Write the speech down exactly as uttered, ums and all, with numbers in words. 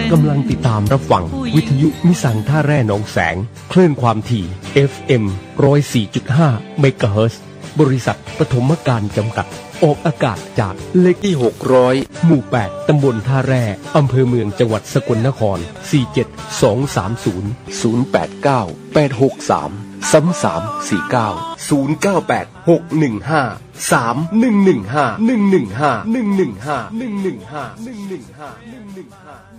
กำลังติดตามรับฟังวิทยุมิสังท่าแร่หนองแสงคลื่นความถี่ เอฟ เอ็ม หนึ่งศูนย์สี่จุดห้า เมกะเฮิรตซ์บริษัทปฐมการจำกัดออกอากาศจากเลขที่หกร้อยหมู่แปดตำบลท่าแร่อำเภอเมืองจังหวัดสกลนครสี่เจ็ดสองสามศูนย์ ศูนย์แปดเก้า แปดหกสาม สามสามสี่เก้า ศูนย์เก้าแปด หกหนึ่งห้า สามหนึ่งหนึ่งห้า หนึ่งหนึ่งห้า หนึ่งหนึ่งห้า หนึ่งหนึ่งห้า หนึ่งหนึ่งห้า หนึ่งหนึ่งห้า